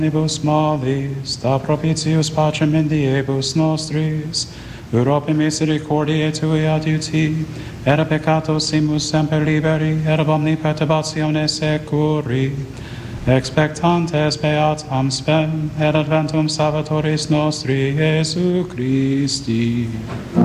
Nibus malis, da propitius pacem in diebus nostris, Europe misericordiae tui adiuti, et a peccatos simus semper liberi, et ab omni perturbatione securi, expectantes beatam spem, et adventum Salvatoris nostri, Iesu Christi.